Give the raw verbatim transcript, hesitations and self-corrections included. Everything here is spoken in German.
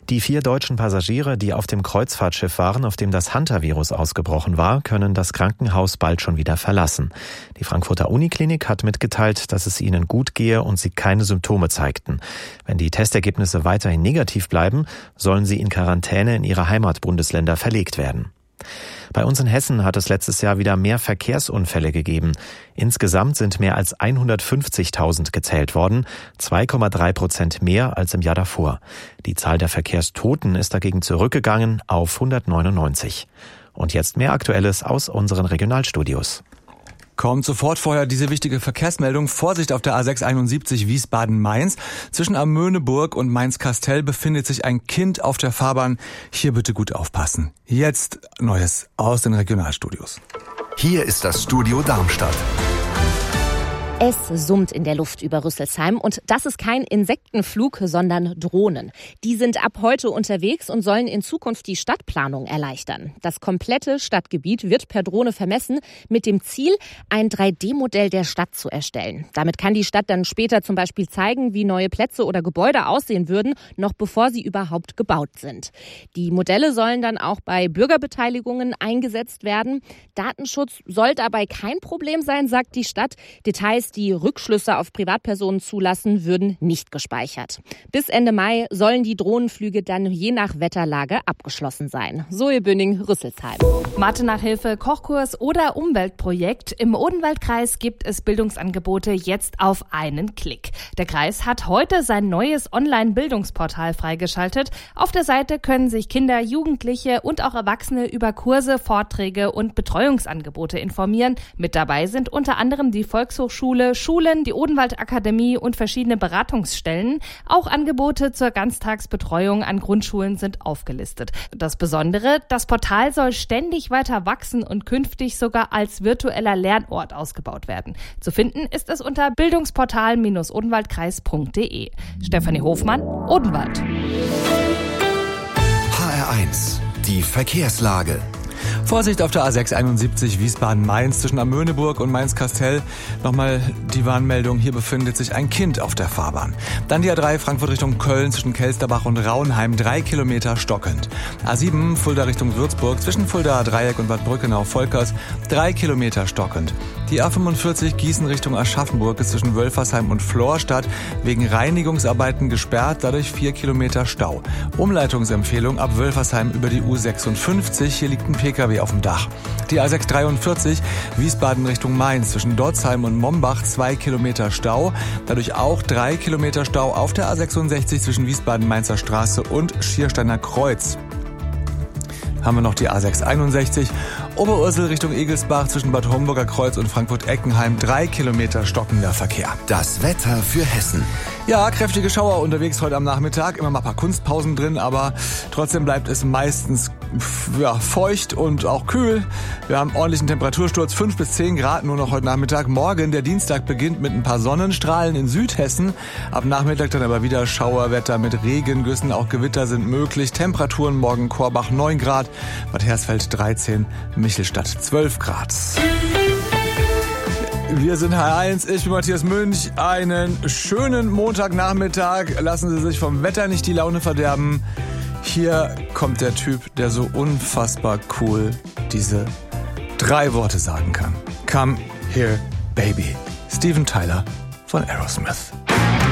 Die vier deutschen Passagiere, die auf dem Kreuzfahrtschiff waren, auf dem das Hantavirus ausgebrochen war, können das Krankenhaus bald schon wieder verlassen. Die Frankfurter Uniklinik hat mitgeteilt, dass es ihnen gut gehe und sie keine Symptome zeigten. Wenn die Testergebnisse weiterhin negativ bleiben, sollen sie in Quarantäne in ihre Heimatbundesländer verlegt werden. Bei uns in Hessen hat es letztes Jahr wieder mehr Verkehrsunfälle gegeben. Insgesamt sind mehr als hundertfünfzigtausend gezählt worden, zwei Komma drei Prozent mehr als im Jahr davor. Die Zahl der Verkehrstoten ist dagegen zurückgegangen auf hundertneunundneunzig. Und jetzt mehr Aktuelles aus unseren Regionalstudios. Kommt sofort vorher diese wichtige Verkehrsmeldung. Vorsicht auf der A sechs einundsiebzig Wiesbaden-Mainz. Zwischen Amöneburg und Mainz-Kastel befindet sich ein Kind auf der Fahrbahn. Hier bitte gut aufpassen. Jetzt Neues aus den Regionalstudios. Hier ist das Studio Darmstadt. Es summt in der Luft über Rüsselsheim und das ist kein Insektenflug, sondern Drohnen. Die sind ab heute unterwegs und sollen in Zukunft die Stadtplanung erleichtern. Das komplette Stadtgebiet wird per Drohne vermessen mit dem Ziel, ein drei D Modell der Stadt zu erstellen. Damit kann die Stadt dann später zum Beispiel zeigen, wie neue Plätze oder Gebäude aussehen würden, noch bevor sie überhaupt gebaut sind. Die Modelle sollen dann auch bei Bürgerbeteiligungen eingesetzt werden. Datenschutz soll dabei kein Problem sein, sagt die Stadt. Details, die Rückschlüsse auf Privatpersonen zulassen, würden nicht gespeichert. Bis Ende Mai sollen die Drohnenflüge dann je nach Wetterlage abgeschlossen sein. Zoe Bünning, Rüsselsheim. Mathe-Nachhilfe, Kochkurs oder Umweltprojekt. Im Odenwaldkreis gibt es Bildungsangebote jetzt auf einen Klick. Der Kreis hat heute sein neues Online-Bildungsportal freigeschaltet. Auf der Seite können sich Kinder, Jugendliche und auch Erwachsene über Kurse, Vorträge und Betreuungsangebote informieren. Mit dabei sind unter anderem die Volkshochschule, Schulen, die Odenwald-Akademie und verschiedene Beratungsstellen. Auch Angebote zur Ganztagsbetreuung an Grundschulen sind aufgelistet. Das Besondere, das Portal soll ständig weiter wachsen und künftig sogar als virtueller Lernort ausgebaut werden. Zu finden ist es unter bildungsportal Bindestrich odenwaldkreis Punkt de. Stefanie Hofmann, Odenwald. H R eins, die Verkehrslage. Vorsicht auf der A sechs einundsiebzig Wiesbaden-Mainz zwischen Amöneburg und Mainz-Kastel. Nochmal die Warnmeldung, hier befindet sich ein Kind auf der Fahrbahn. Dann die A drei Frankfurt Richtung Köln zwischen Kelsterbach und Rauenheim, drei Kilometer stockend. A sieben Fulda Richtung Würzburg zwischen Fuldaer Dreieck und Bad Brückenau-Volkers, drei Kilometer stockend. Die A fünfundvierzig Gießen Richtung Aschaffenburg ist zwischen Wölfersheim und Florstadt wegen Reinigungsarbeiten gesperrt, dadurch vier Kilometer Stau. Umleitungsempfehlung ab Wölfersheim über die U sechsundfünfzig, hier liegt ein P K W auf dem Dach. Die A sechs dreiundvierzig Wiesbaden Richtung Mainz zwischen Dotzheim und Mombach, zwei Kilometer Stau, dadurch auch drei Kilometer Stau auf der A sechsundsechzig zwischen Wiesbaden-Mainzer Straße und Schiersteiner Kreuz. Haben wir noch die A sechs einundsechzig Oberursel Richtung Egelsbach zwischen Bad Homburger Kreuz und Frankfurt-Eckenheim, drei Kilometer stockender Verkehr. Das Wetter für Hessen. Ja, kräftige Schauer unterwegs heute am Nachmittag, immer mal ein paar Kunstpausen drin, aber trotzdem bleibt es meistens ja, feucht und auch kühl. Wir haben ordentlichen Temperatursturz, fünf bis zehn Grad nur noch heute Nachmittag. Morgen, der Dienstag, beginnt mit ein paar Sonnenstrahlen in Südhessen. Ab Nachmittag dann aber wieder Schauerwetter mit Regengüssen, auch Gewitter sind möglich. Temperaturen morgen Korbach neun Grad, Bad Hersfeld dreizehn, Michelstadt zwölf Grad. Wir sind H R eins, ich bin Matthias Münch. Einen schönen Montagnachmittag. Lassen Sie sich vom Wetter nicht die Laune verderben. Hier kommt der Typ, der so unfassbar cool diese drei Worte sagen kann. Come here, baby. Steven Tyler von Aerosmith.